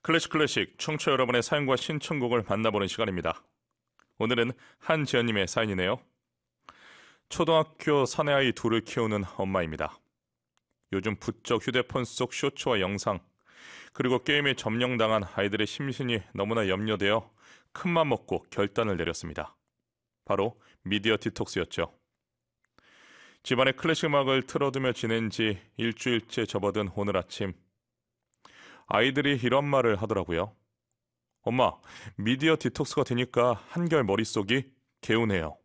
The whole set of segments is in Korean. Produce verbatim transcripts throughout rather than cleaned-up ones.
클래식 클래식 청취자 여러분의 사연과 신청곡을 만나보는 시간입니다. 오늘은 한지연님의 사연이네요. 초등학교 사내아이 둘을 키우는 엄마입니다. 요즘 부쩍 휴대폰 속 쇼츠와 영상 그리고 게임에 점령당한 아이들의 심신이 너무나 염려되어 큰맘 먹고 결단을 내렸습니다. 바로 미디어 디톡스였죠. 집안에 클래식 음악을 틀어두며 지낸 지 일주일째 접어든 오늘 아침, 아이들이 이런 말을 하더라고요. 엄마, 미디어 디톡스가 되니까 한결 머릿속이 개운해요.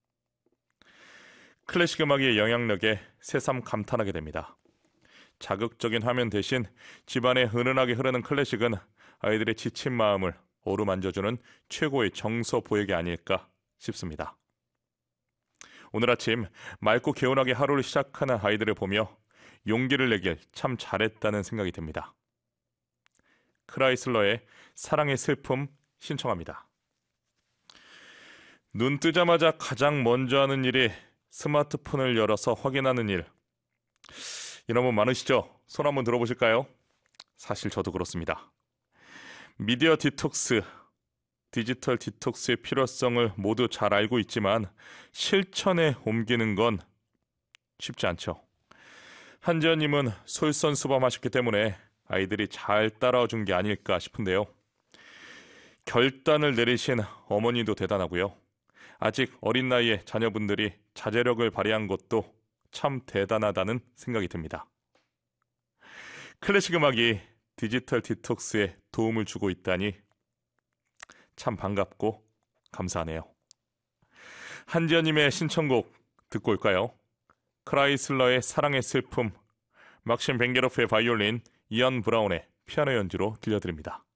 클래식 음악의 영향력에 새삼 감탄하게 됩니다. 자극적인 화면 대신 집안에 은은하게 흐르는 클래식은 아이들의 지친 마음을 어루만져주는 최고의 정서 보약이 아닐까 싶습니다. 오늘 아침 맑고 개운하게 하루를 시작하는 아이들을 보며 용기를 내길 참 잘했다는 생각이 듭니다. 크라이슬러의 사랑의 슬픔 신청합니다. 눈 뜨자마자 가장 먼저 하는 일이 스마트폰을 열어서 확인하는 일. 이런 분 많으시죠? 손 한번 들어보실까요? 사실 저도 그렇습니다. 미디어 디톡스, 디지털 디톡스의 필요성을 모두 잘 알고 있지만 실천에 옮기는 건 쉽지 않죠. 한지연님은 솔선수범하셨기 때문에 아이들이 잘 따라와 준 게 아닐까 싶은데요. 결단을 내리신 어머니도 대단하고요. 아직 어린 나이에 자녀분들이 자제력을 발휘한 것도 참 대단하다는 생각이 듭니다. 클래식 음악이 디지털 디톡스에 도움을 주고 있다니 참 반갑고 감사하네요. 한지연님의 신청곡 듣고 올까요? 크라이슬러의 사랑의 슬픔, 막심 벤게로프의 바이올린, 이언 브라운의 피아노 연주로 들려드립니다.